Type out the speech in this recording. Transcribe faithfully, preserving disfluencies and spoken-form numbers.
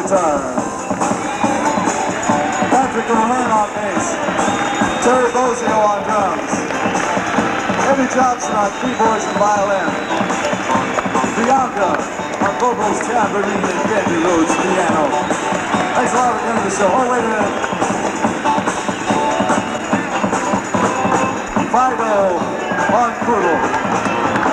guitar. Patrick O'Hearn on bass. Terry Bozio on drums. Eddie Johnson on keyboards and violin. Bianca on vocals, tambourine, and Bendy Rhodes piano. Thanks a lot for coming to the show. Oh, wait a minute.